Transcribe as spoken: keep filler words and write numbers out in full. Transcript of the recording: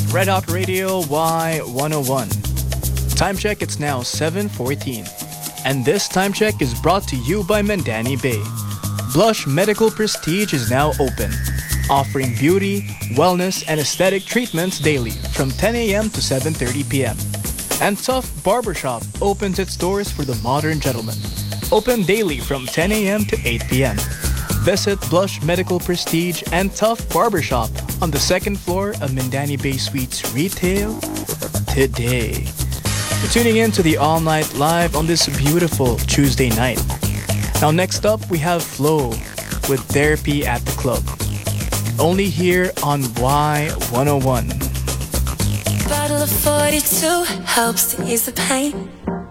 Red Hot Radio Y one oh one. Time check, it's now seven fourteen. And this time check is brought to you by Mandani Bay. Blush Medical Prestige is now open, offering beauty, wellness, and aesthetic treatments daily from ten a.m. to seven thirty p.m. And Tough Barbershop opens its doors for the modern gentleman, open daily from ten a.m. to eight p.m. Visit Blush Medical Prestige and Tough Barbershop on the second floor of Mandani Bay Suites Retail today. You're tuning in to the All Night Live on this beautiful Tuesday night. Now next up, we have Flo with Therapy at the Club. Only here on Y one oh one. Bottle of forty-two helps to ease the pain.